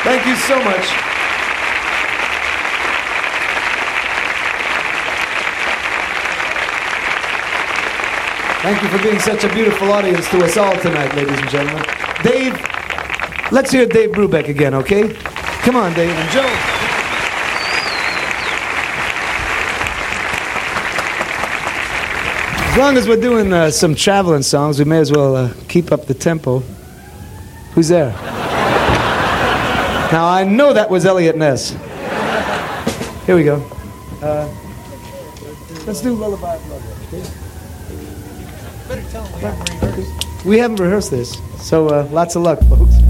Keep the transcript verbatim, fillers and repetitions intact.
Thank you so much. Thank you for being such a beautiful audience to us all tonight, ladies and gentlemen. Dave, let's hear Dave Brubeck again, okay? Come on, Dave and Joe. As long as we're doing uh, some traveling songs, we may as well uh, keep up the tempo. Who's there? Now, I know that was Elliot Ness. Here we go. Uh, let's do Lullaby of Love, okay? We haven't rehearsed this, so uh, lots of luck, folks.